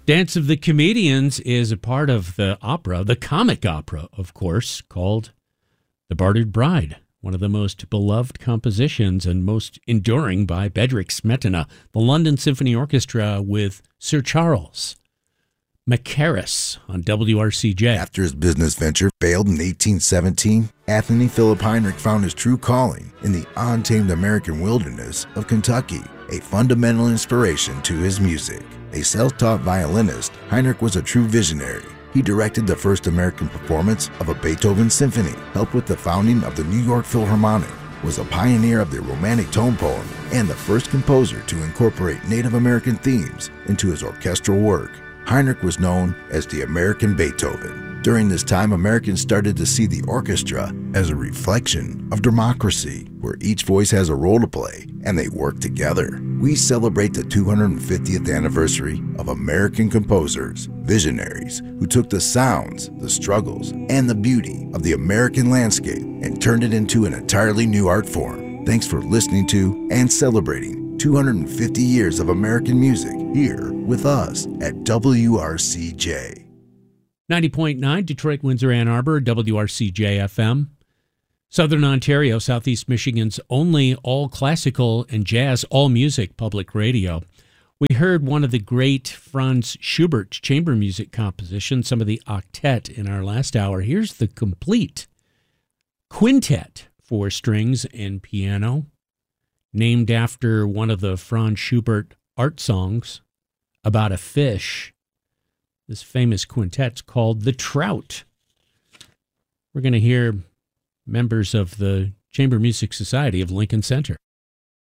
Dance of the Comedians is a part of the opera, the comic opera, of course, called The Bartered Bride, one of the most beloved compositions and most enduring by Bedřich Smetana, the London Symphony Orchestra with Sir Charles Mackerras on WRCJ. After his business venture failed in 1817, Anthony Philip Heinrich found his true calling in the untamed American wilderness of Kentucky, a fundamental inspiration to his music. A self-taught violinist, Heinrich was a true visionary. He directed the first American performance of a Beethoven symphony, helped with the founding of the New York Philharmonic, was a pioneer of the Romantic tone poem, and the first composer to incorporate Native American themes into his orchestral work. Heinrich was known as the American Beethoven. During this time, Americans started to see the orchestra as a reflection of democracy, where each voice has a role to play and they work together. We celebrate the 250th anniversary of American composers, visionaries who took the sounds, the struggles, and the beauty of the American landscape and turned it into an entirely new art form. Thanks for listening to and celebrating 250 years of American music here with us at WRCJ. 90.9 Detroit, Windsor, Ann Arbor, WRCJ-FM. Southern Ontario, Southeast Michigan's only all-classical and jazz, all-music public radio. We heard one of the great Franz Schubert chamber music compositions, some of the octet in our last hour. Here's the complete quintet for strings and piano, named after one of the Franz Schubert art songs about a fish. This famous quintet's called The Trout. We're going to hear members of the Chamber Music Society of Lincoln Center.